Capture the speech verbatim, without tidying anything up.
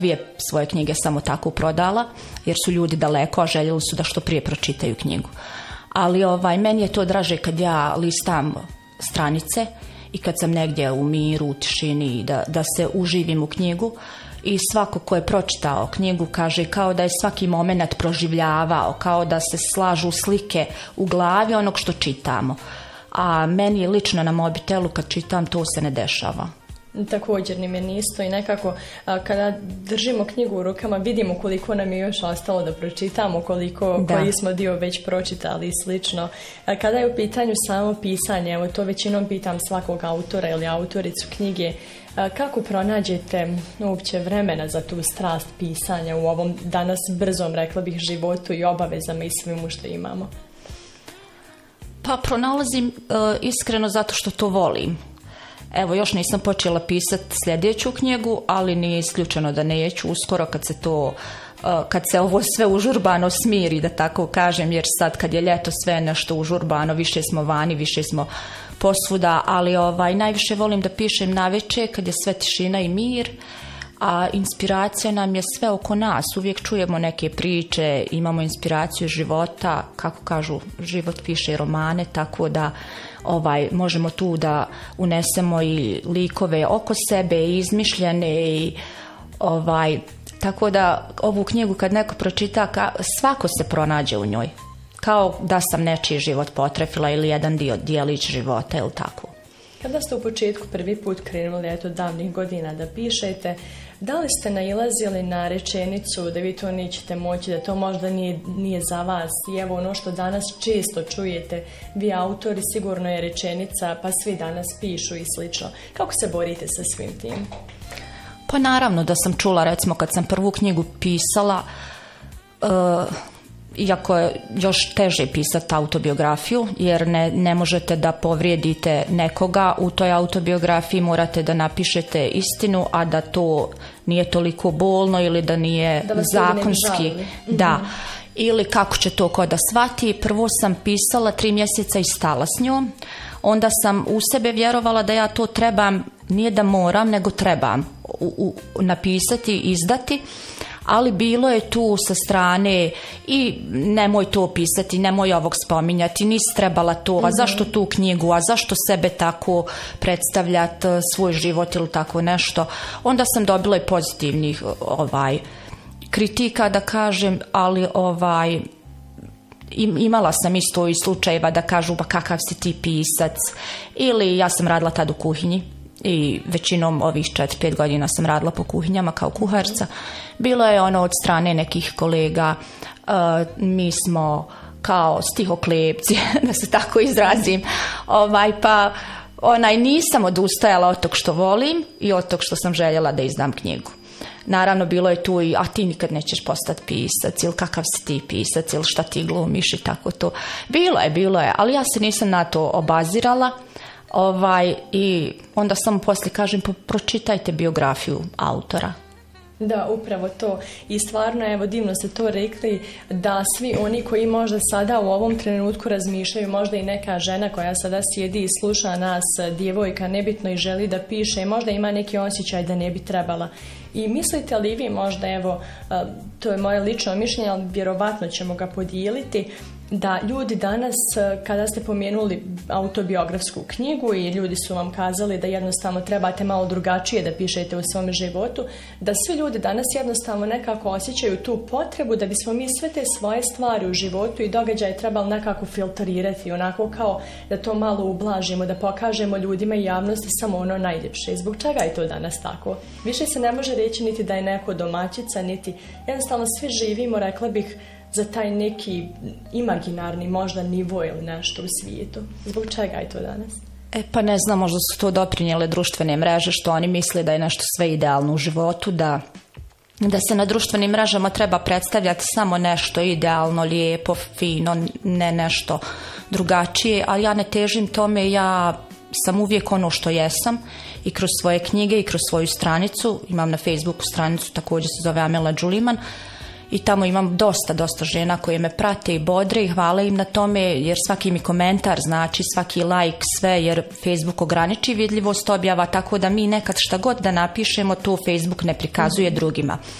Dvije svoje knjige samo tako prodala, jer su ljudi daleko, a željeli su da što prije pročitaju knjigu. Ali ovaj, meni je to draže kad ja listam stranice i kad sam negdje u miru, u tišini, da, da se uživim u knjigu. I svako ko je pročitao knjigu kaže kao da je svaki moment proživljavao, kao da se slažu slike u glavi onog što čitamo. A meni lično na mobitelu kad čitam to se ne dešava. Također ni meni isto i nekako a, kada držimo knjigu u rukama vidimo koliko nam je još ostalo da pročitamo, koliko da. koji smo dio već pročitali i slično. A, kada je u pitanju samo pisanje, evo to većinom pitam svakog autora ili autoricu knjige, a, kako pronađete uopće vremena za tu strast pisanja u ovom danas brzom, rekla bih, životu i obavezama i svemu što imamo? Pa pronalazim uh, iskreno zato što to volim. Evo, još nisam počela pisati sljedeću knjigu, ali nije isključeno da neću uskoro kad se to, kad se ovo sve užurbano smiri, da tako kažem, jer sad kad je ljeto sve nešto užurbano, više smo vani, više smo posvuda, ali ovaj, najviše volim da pišem navečer kad je sve tišina i mir, a inspiracija nam je sve oko nas. Uvijek čujemo neke priče, imamo inspiraciju života, kako kažu, život piše romane, tako da ovaj, možemo tu da unesemo i likove oko sebe, i izmišljene, i ovaj, tako da ovu knjigu kad neko pročita, svako se pronađe u njoj. Kao da sam nečiji život potrefila ili jedan dio dijelić života ili tako. Kada ste u početku prvi put krenuli, eto davnih godina, da pišete, da li ste nailazili na rečenicu da vi to nećete moći, da to možda nije, nije za vas? I evo ono što danas često čujete, vi autori, sigurno je rečenica, pa svi danas pišu i slično. Kako se borite sa svim tim? Pa naravno da sam čula, recimo kad sam prvu knjigu pisala, uh, iako je još teže pisati autobiografiju, jer ne, ne možete da povrijedite nekoga u toj autobiografiji, morate da napišete istinu, a da to nije toliko bolno ili da nije da zakonski. Da. Mm-hmm. Ili kako će to ko da shvati. Prvo sam pisala tri mjeseca i stala s njom. Onda sam u sebe vjerovala da ja to trebam, nije da moram, nego trebam u, u, napisati, izdati. Ali bilo je tu sa strane i nemoj to pisati, nemoj ovog spominjati, nisi trebala to, a zašto tu knjigu, a zašto sebe tako predstavljati, svoj život ili tako nešto. Onda sam dobila i pozitivnih ovaj, kritika, da kažem, ali ovaj, imala sam isto i slučajeva da kažu pa kakav si ti pisac, ili ja sam radila tad u kuhinji. I većinom ovih četiri pet godina sam radila po kuhinjama kao kuharca. Bilo je ono od strane nekih kolega, uh, mi smo kao stihoklepci, da se tako izrazim, ovaj, pa onaj, nisam odustajala od tog što volim i od tog što sam željela da izdam knjigu. Naravno, bilo je tu i, a ti nikad nećeš postati pisac, ili kakav si ti pisac, ili šta ti glumiš i tako to. Bilo je, bilo je, ali ja se nisam na to obazirala. Ovaj, i onda samo poslije kažem, pročitajte biografiju autora. Da, upravo to. I stvarno, evo, divno ste to rekli, da svi oni koji možda sada u ovom trenutku razmišljaju, možda i neka žena koja sada sjedi i sluša nas, djevojka, nebitno, i želi da piše, možda ima neki osjećaj da ne bi trebala. I mislite li vi možda, evo, to je moje lično mišljenje, ali vjerovatno ćemo ga podijeliti, da ljudi danas, kada ste pomenuli autobiografsku knjigu i ljudi su vam kazali da jednostavno trebate malo drugačije da pišete u svom životu, da svi ljudi danas jednostavno nekako osjećaju tu potrebu da bismo mi sve te svoje stvari u životu i događaje trebali nekako filtrirati, onako kao da to malo ublažimo, da pokažemo ljudima i javnosti samo ono najljepše. Zbog čega je to danas tako? Više se ne može reći niti da je neko domaćica, niti jednostavno svi živimo, rekla bih, za taj neki imaginarni možda nivo ili nešto u svijetu. Zbog čega je to danas? E pa ne znam, možda su to doprinijele društvene mreže, što oni misle da je nešto sve idealno u životu, da, da se na društvenim mrežama treba predstavljati samo nešto idealno, lijepo, fino, ne nešto drugačije, ali ja ne težim tome, ja sam uvijek ono što jesam i kroz svoje knjige i kroz svoju stranicu, imam na Facebooku stranicu, također se zove Amela Đuliman. i tamo imam dosta, dosta žena koje me prate i bodre i hvala im na tome, jer svaki mi komentar znači, svaki like, sve, jer Facebook ograniči vidljivost objava, tako da mi nekad šta god da napišemo, to Facebook ne prikazuje drugima.